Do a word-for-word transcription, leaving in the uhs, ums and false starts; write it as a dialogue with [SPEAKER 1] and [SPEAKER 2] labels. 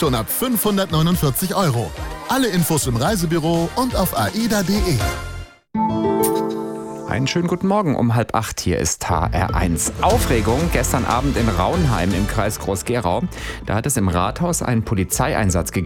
[SPEAKER 1] schon ab fünfhundertneunundvierzig Euro. Alle Infos im Reisebüro und auf aida punkt de.
[SPEAKER 2] Einen schönen guten Morgen um halb acht. Hier ist H R eins. Aufregung gestern Abend in Raunheim im Kreis Groß-Gerau. Da hat es im Rathaus einen Polizeieinsatz gegeben.